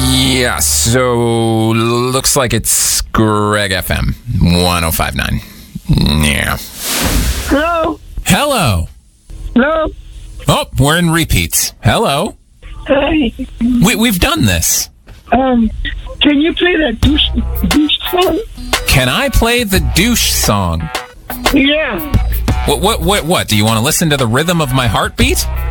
Yeah, so looks like it's Greg FM 105.9. Yeah. Hello? Hello. Hello? Oh, we're in repeats. Hello. Hey. We've done this. Can you play that douche song? Can I play the douche song? Yeah. What? Do you want to listen to the rhythm of my heartbeat?